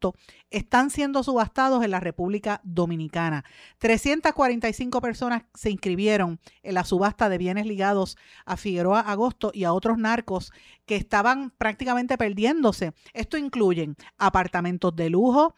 agosto están siendo subastados en la República Dominicana. 345 personas se inscribieron en la subasta de bienes ligados a Figueroa Agosto y a otros narcos que estaban prácticamente perdiéndose. Esto incluyen apartamentos de lujo,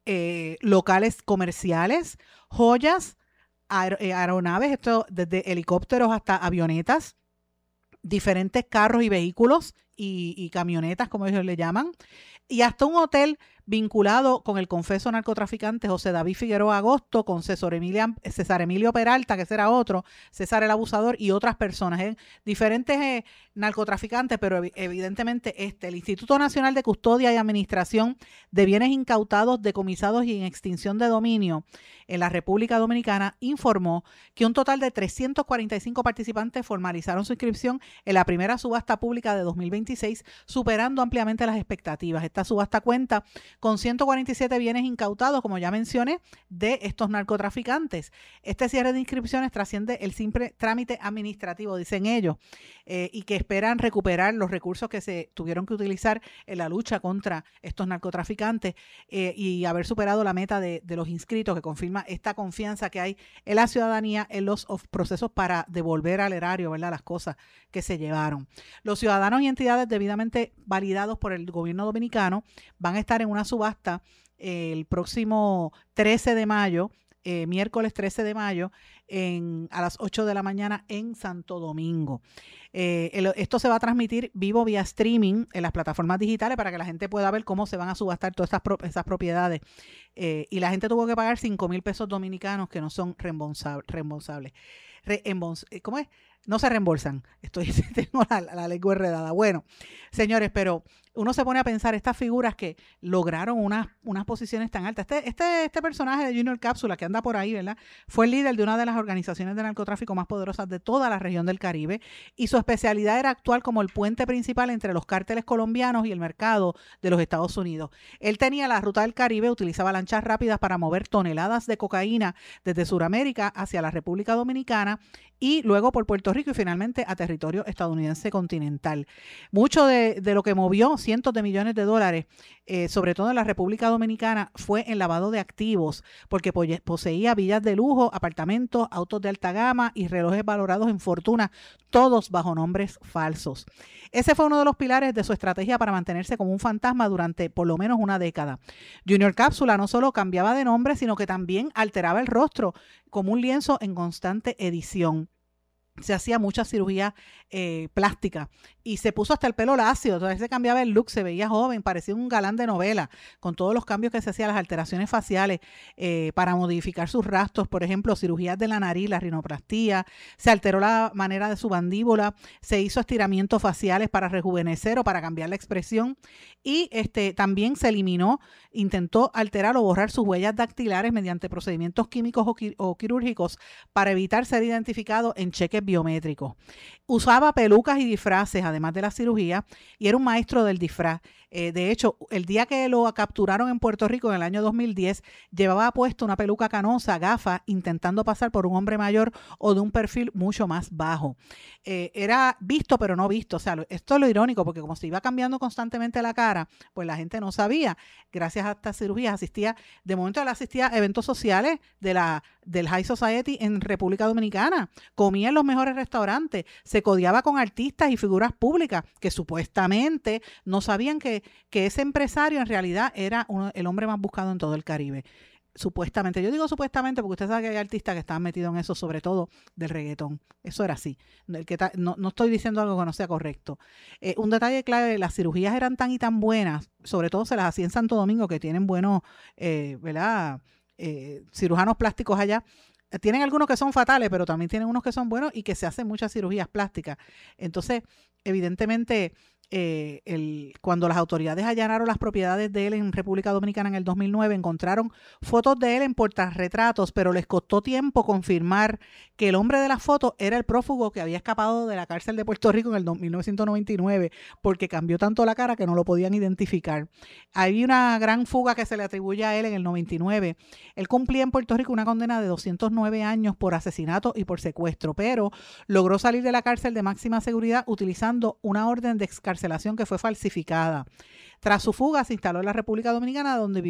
locales comerciales, joyas, aeronaves, esto desde helicópteros hasta avionetas, diferentes carros y vehículos y camionetas, como ellos le llaman, y hasta un hotel vinculado con el confeso narcotraficante José David Figueroa Agosto, con César Emilio Peralta, que será otro, César el Abusador, y otras personas, diferentes narcotraficantes, pero evidentemente el Instituto Nacional de Custodia y Administración de Bienes Incautados, Decomisados y en Extinción de Dominio en la República Dominicana informó que un total de 345 participantes formalizaron su inscripción en la primera subasta pública de 2026, superando ampliamente las expectativas. Esta subasta cuenta con 147 bienes incautados, como ya mencioné, de estos narcotraficantes. Este cierre de inscripciones trasciende el simple trámite administrativo, dicen ellos, y que esperan recuperar los recursos que se tuvieron que utilizar en la lucha contra estos narcotraficantes y haber superado la meta de los inscritos, que confirma esta confianza que hay en la ciudadanía en los procesos para devolver al erario, ¿verdad?, las cosas que se llevaron. Los ciudadanos y entidades debidamente validados por el gobierno dominicano van a estar en una subasta el próximo 13 de mayo, miércoles 13 de mayo, a las 8 de la mañana en Santo Domingo. Esto se va a transmitir vivo vía streaming en las plataformas digitales para que la gente pueda ver cómo se van a subastar todas esas propiedades. Y la gente tuvo que pagar 5,000 pesos dominicanos que no son reembolsables. ¿Cómo es? No se reembolsan. Tengo la lengua enredada. Bueno, señores, pero uno se pone a pensar estas figuras que lograron unas posiciones tan altas. Este personaje de Junior Cápsula que anda por ahí, ¿verdad?, fue el líder de una de las organizaciones de narcotráfico más poderosas de toda la región del Caribe, y su especialidad era actuar como el puente principal entre los cárteles colombianos y el mercado de los Estados Unidos. Él tenía la ruta del Caribe, utilizaba lanchas rápidas para mover toneladas de cocaína desde Sudamérica hacia la República Dominicana y luego por Puerto Rico y finalmente a territorio estadounidense continental. Mucho de lo que movió cientos de millones de dólares, sobre todo en la República Dominicana, fue en lavado de activos, porque poseía villas de lujo, apartamentos, autos de alta gama y relojes valorados en fortuna, todos bajo nombres falsos. Ese fue uno de los pilares de su estrategia para mantenerse como un fantasma durante por lo menos una década. Junior Cápsula no solo cambiaba de nombre, sino que también alteraba el rostro como un lienzo en constante edición. Se hacía mucha cirugía plástica y se puso hasta el pelo lacio, entonces se cambiaba el look, se veía joven, parecía un galán de novela, con todos los cambios que se hacían, las alteraciones faciales para modificar sus rastros, por ejemplo, cirugías de la nariz, la rinoplastía, se alteró la manera de su mandíbula, se hizo estiramientos faciales para rejuvenecer o para cambiar la expresión y también se intentó alterar o borrar sus huellas dactilares mediante procedimientos químicos o quirúrgicos para evitar ser identificado en cheques biométricos. Usaba pelucas y disfraces, además de la cirugía, y era un maestro del disfraz. De hecho, el día que lo capturaron en Puerto Rico en el año 2010, llevaba puesto una peluca canosa, gafas, intentando pasar por un hombre mayor o de un perfil mucho más bajo. Era visto pero no visto. O sea, esto es lo irónico, porque como se iba cambiando constantemente la cara, pues la gente no sabía. Gracias a estas cirugías de momento él asistía a eventos sociales del High Society en República Dominicana, comía en los mejores restaurantes, se codeaba con artistas y figuras públicas que supuestamente no sabían que ese empresario en realidad era el hombre más buscado en todo el Caribe. Supuestamente, yo digo supuestamente porque usted sabe que hay artistas que estaban metidos en eso, sobre todo del reggaetón. Eso era así. No estoy diciendo algo que no sea correcto. Un detalle clave, las cirugías eran tan y tan buenas, sobre todo se las hacía en Santo Domingo, que tienen buenos, ¿verdad?, cirujanos plásticos allá. Tienen algunos que son fatales, pero también tienen unos que son buenos y que se hacen muchas cirugías plásticas. Entonces, evidentemente, cuando las autoridades allanaron las propiedades de él en República Dominicana en el 2009, encontraron fotos de él en portarretratos, pero les costó tiempo confirmar que el hombre de las fotos era el prófugo que había escapado de la cárcel de Puerto Rico en el 1999, porque cambió tanto la cara que no lo podían identificar. Hay una gran fuga que se le atribuye a él en el 99. Él cumplía en Puerto Rico una condena de 209 años por asesinato y por secuestro, pero logró salir de la cárcel de máxima seguridad utilizando una orden de excarcelación que fue falsificada. Tras su fuga se instaló en la República Dominicana, donde vivió